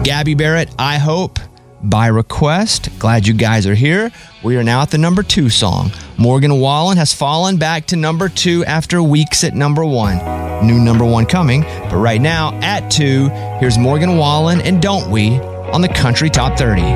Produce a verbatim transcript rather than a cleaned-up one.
Gabby Barrett, I Hope, by request. Glad you guys are here. We are now at the number two song. Morgan Wallen has fallen back to number two after weeks at number one. New number one coming, but right now at two, here's Morgan Wallen and Don't We on the Country Top thirty.